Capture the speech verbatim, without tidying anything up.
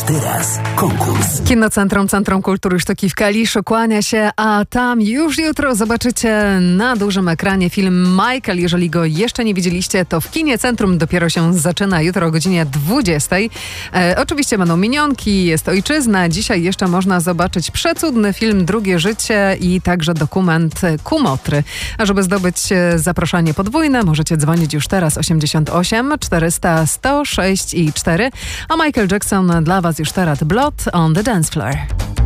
teraz konkurs. Kinocentrum Centrum Kultury i Sztuki w Kaliszu kłania się, a tam już jutro zobaczycie na dużym ekranie film Michael. Jeżeli go jeszcze nie widzieliście, to w kinie Centrum dopiero się zaczyna jutro o godzinie dwudziestej. E, oczywiście będą minionki, jest ojczyzna. Dzisiaj jeszcze można zobaczyć przecudny film Drugie życie i także dokument Kumotry. A żeby zdobyć zaproszenie podwójne, możecie dzwonić już teraz osiemdziesiąt osiem czterysta sto sześć i cztery. A Michael Jackson dla Was już teraz Blood on the Dance Floor.